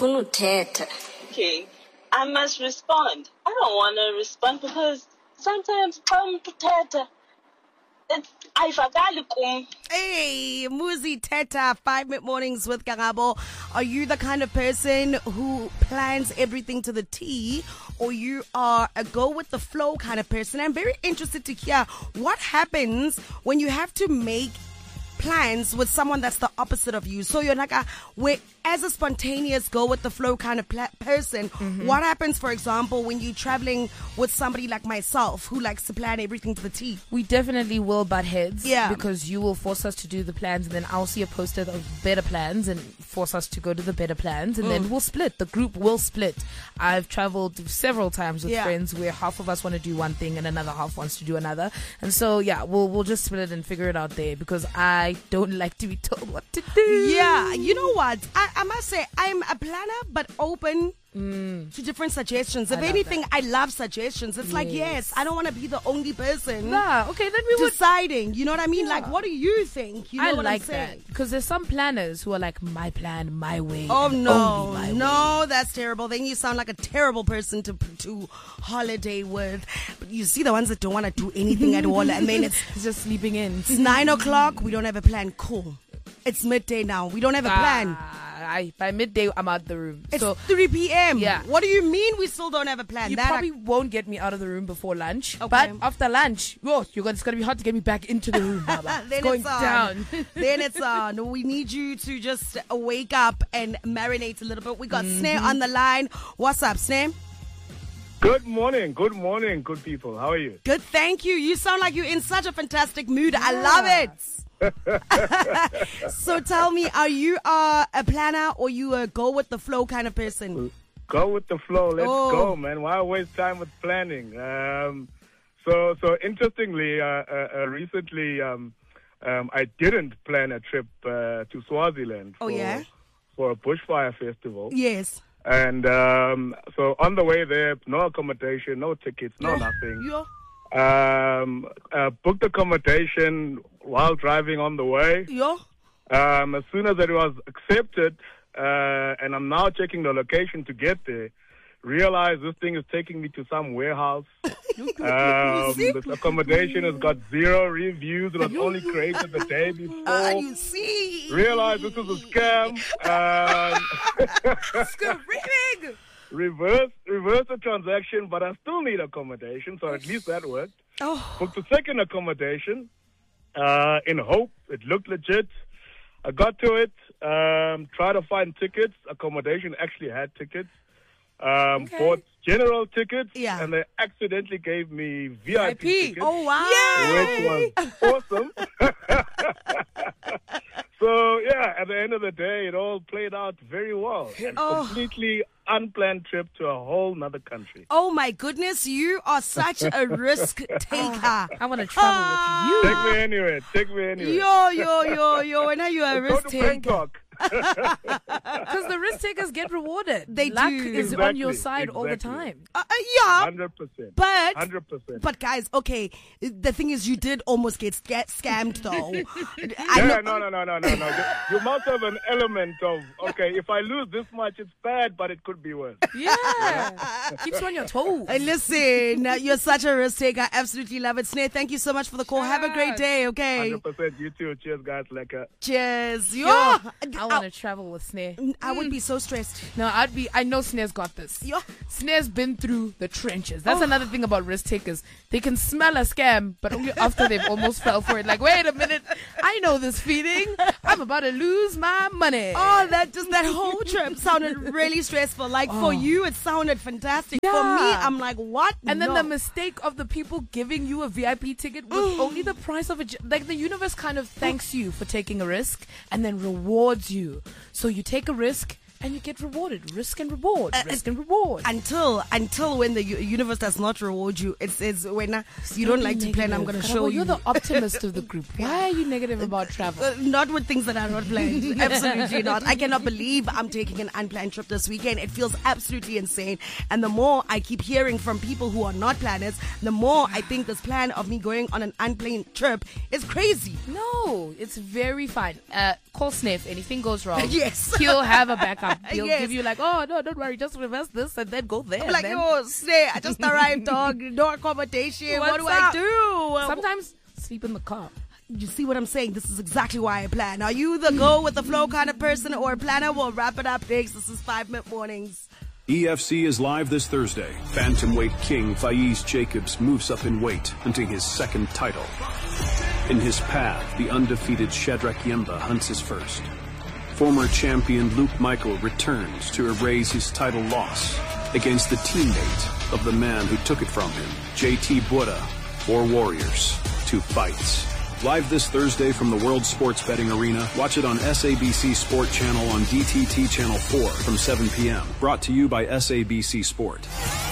Okay, I must respond. I don't want to respond because sometimes ayivakali kum. Hey, Muzi Teta, 5 Minute Mornings with Karabo. Are you the kind of person who plans everything to the T, or you are a go with the flow kind of person? I'm very interested to hear what happens when you have to make plans with someone that's the opposite of you. So you're like as a spontaneous go with the flow kind of person, what happens, for example, when you're traveling with somebody like myself who likes to plan everything to the T? We definitely will butt heads. Yeah. Because you will force us to do the plans, and then I'll see a poster of better plans and force us to go to the better plans, and then we'll split. The group will split. I've traveled several times with friends where half of us want to do one thing and another half wants to do another. And so, yeah, we'll just split and figure it out there, because I don't like to be told what to do. Yeah, you know what? I must say, I'm a planner, but open to different suggestions. If anything, I love suggestions. It's like, yes, I don't want to be the only person Okay, then we would deciding. You know what I mean? Like, what do you think? You know I what like I'm saying? that, because there's some planners who are like, my plan, my way. Oh, and no. only my way. No, that's terrible. Then you sound like a terrible person to holiday with. But you see the ones that don't want to do anything at all. And then it's just sleeping in. It's 9 o'clock. We don't have a plan. Cool. It's midday now. We don't have a plan. By midday, I'm out the room. It's so 3 p.m. Yeah. What do you mean we still don't have a plan? You probably won't get me out of the room before lunch. Okay. But after lunch, it's going to be hard to get me back into the room. Baba. Then going it's on. down. Then it's on. We need you to just wake up and marinate a little bit. We got Snare on the line. What's up, Snare? Good morning, good people. How are you? Good, thank you. You sound like you're in such a fantastic mood. I love it. So tell me, are you a planner or you a go with the flow kind of person? Go with the flow. Let's go, man. Why waste time with planning? So interestingly, recently, I didn't plan a trip to Swaziland for a bushfire festival. Yes. And so on the way there, no accommodation, no tickets, no nothing. Booked accommodation while driving on the way. As soon as it was accepted, and I'm now checking the location to get there, realize this thing is taking me to some warehouse. This accommodation has got 0 reviews. It was only created the day before. You see? Realize this is a scam. Screaming! Reverse the transaction, but I still need accommodation, so at least that worked. Booked the second accommodation in hope it looked legit. I got to it, tried to find tickets. Accommodation actually had tickets. Bought general tickets, and they accidentally gave me VIP tickets. Oh, wow. Which was awesome. So, at the end of the day, it all played out very well. And completely unplanned trip to a whole nother country. Oh, my goodness. You are such a risk taker. I want to travel with you. Take me anywhere. Yo. And now you're a risk taker. Bangkok. Because the risk takers get rewarded. Luck is on your side all the time. 100%. But 100%. But guys, okay, the thing is, you did almost get scammed, though. No. You must have an element of, if I lose this much, it's bad, but it could be worse. Yeah. Keeps you on your toes. Listen, you're such a risk taker. Absolutely love it. Snare, thank you so much for the call. Have a great day, okay? 100%. You too. Cheers, guys. Cheers. I want to travel with Snare. I would be so stressed. No, I know Snare's got this. Snare's been through the trenches. That's another thing about risk takers. They can smell a scam, but only after they've almost fell for it. Like, wait a minute, I know this feeling. I'm about to lose my money. Oh, that whole trip sounded really stressful. Like, for you, it sounded fantastic. Yeah. For me, I'm like, what? And then the mistake of the people giving you a VIP ticket was only the price of like, the universe kind of thanks you for taking a risk and then rewards you. So you take a risk and you get rewarded. Risk and reward. Risk and reward. Until when the universe does not reward you, it says, when you don't like to plan, I'm going to show you. You're the optimist of the group. Why are you negative about travel? Not with things that are not planned. Absolutely not. I cannot believe I'm taking an unplanned trip this weekend. It feels absolutely insane. And the more I keep hearing from people who are not planners, the more I think this plan of me going on an unplanned trip is crazy. No, it's very fine. Call Snare if anything goes wrong. Yes. He'll have a backup He'll give you like, oh, no, don't worry, just reverse this and then go there. I'm like, yo, say, I just arrived, dog. No accommodation. What do I do? Sometimes sleep in the car. You see what I'm saying? This is exactly why I plan. Are you the go with the flow kind of person or a planner? We'll wrap it up next. This is 5 Minute Mornings. EFC is live this Thursday. Bantamweight king Faiz Jacobs moves up in weight, hunting his second title. In his path, the undefeated Shadrach Yemba hunts his first. Former champion Luke Michael returns to erase his title loss against the teammate of the man who took it from him, JT Bura. 4 warriors, 2 fights. Live this Thursday from the World Sports Betting Arena. Watch it on SABC Sport Channel on DTT Channel 4 from 7 p.m. Brought to you by SABC Sport.